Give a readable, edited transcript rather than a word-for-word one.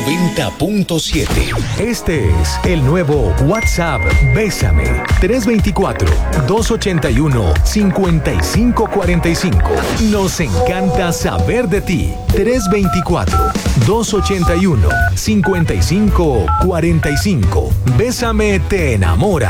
90.7. Este es el nuevo WhatsApp Bésame. 324-281-5545. Nos encanta saber de ti. 324-281-5545. Bésame te enamora.